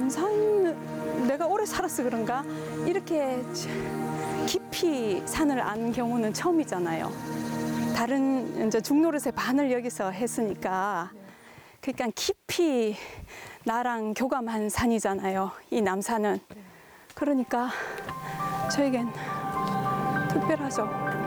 남산 내가 오래 살아서 그런가 이렇게 깊이 산을 안 경우는 처음이잖아요. 다른 이제 중노릇의 반을 여기서 했으니까 그러니까 깊이 나랑 교감한 산이잖아요. 이 남산은. 그러니까 저에겐 특별하죠.